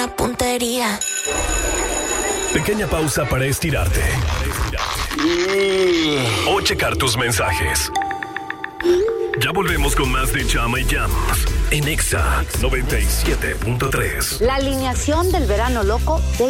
puntería. Pequeña pausa para estirarte. O checar tus mensajes. Ya volvemos con más de Chama y Llamas en Exa 97.3. La alineación del verano loco de